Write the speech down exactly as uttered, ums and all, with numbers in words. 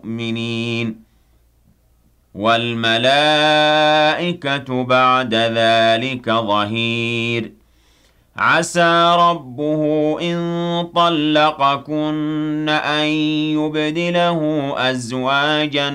المؤمنين وَالْمَلَائِكَةُ بَعْدَ ذَلِكَ ظَهِيرٌ عَسَى رَبُّهُ إِن طَلَّقَكُنَّ أَن يُبْدِلَهُ أَزْوَاجًا